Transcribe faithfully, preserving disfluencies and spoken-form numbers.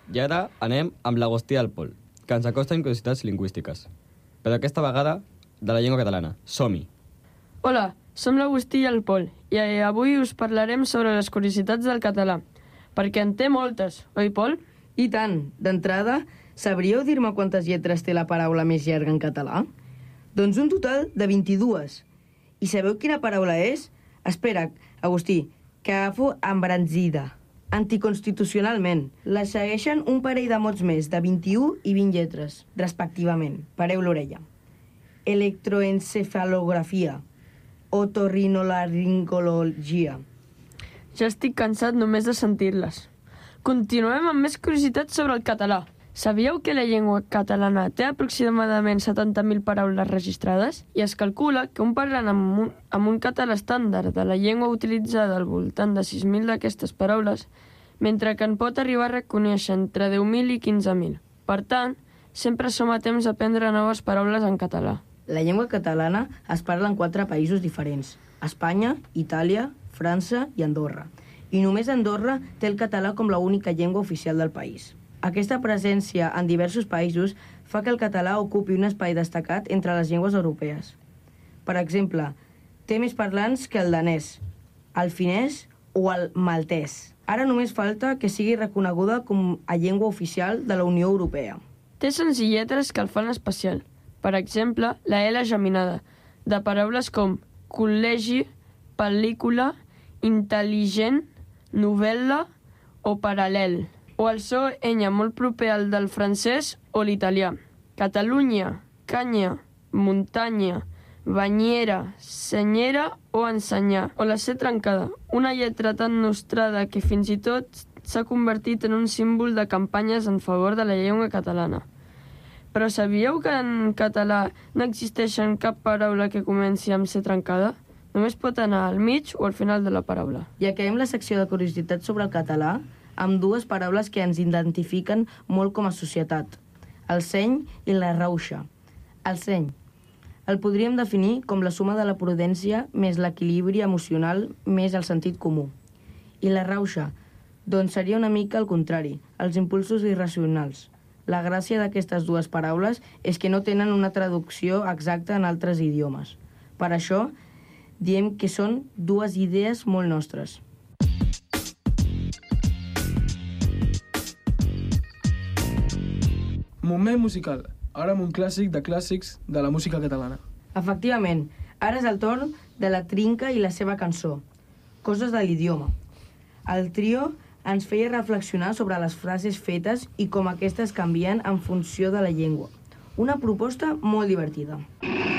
I ara anem amb l'Agustí del Pol, que ens acosta amb curiositats lingüístiques. Però aquesta vegada de la llengua catalana. Som-hi! Hola, som l'Agustí i el Pol, i avui us parlarem sobre les curiositats del català, perquè en té moltes, oi, Pol? I tant! D'entrada, sabríeu dir-me quantes lletres té la paraula més llarga en català? Doncs un total de vint-i-dues. I sabeu quina paraula és? Espera, Agustí, que agafo embranzida. Anticonstitucionalment. La segueixen un parell de mots més, de vint-i-u i vint lletres, respectivament. Pareu l'orella. Electroencefalografia. Otorrinolaringologia. Ja estic cansat només de sentir-les. Continuem amb més curiositats sobre el català. Sabíeu que la llengua catalana té aproximadament setanta mil paraules registrades? I es calcula que un parlant amb un, amb un català estàndard de la llengua utilitzada al voltant de sis mil d'aquestes paraules, mentre que en pot arribar a reconèixer entre deu mil i quinze mil. Per tant, sempre som a temps d'aprendre noves paraules en català. La llengua catalana es parla en quatre països diferents: Espanya, Itàlia, França i Andorra. I només Andorra té el català com l'única llengua oficial del país. Aquesta presència en diversos països fa que el català ocupi un espai destacat entre les llengües europees. Per exemple, té més parlants que el danès, el finès o el maltès. Ara només falta que sigui reconeguda com a llengua oficial de la Unió Europea. Té sons i lletres que el fan especial. Per exemple, la L geminada, de paraules com col·legi, pel·lícula, intel·ligent, novel·la o paral·lel. O el so enya molt proper al del francès o l'italià. Catalunya, canya, muntanya, banyera, senyera o ensenyar. O la C trencada, una lletra tan nostrada que fins i tot s'ha convertit en un símbol de campanyes en favor de la llengua catalana. Però sabíeu que en català no existeix cap paraula que comenci amb C trencada? Només pot anar al mig o al final de la paraula. I acabem la secció de curiositats sobre el català amb dues paraules que ens identifiquen molt com a societat: el seny i la rauxa. El seny el podríem definir com la suma de la prudència més l'equilibri emocional més el sentit comú. I la rauxa, doncs seria una mica el contrari, els impulsos irracionals. La gràcia d'aquestes dues paraules és que no tenen una traducció exacta en altres idiomes. Per això, diem que són dues idees molt nostres. Moment musical, ara amb un clàssic de clàssics de la música catalana. Efectivament, ara és el torn de la Trinca i la seva cançó, Coses de l'idioma. El trio ens feia reflexionar sobre les frases fetes i com aquestes canvien en funció de la llengua. Una proposta molt divertida.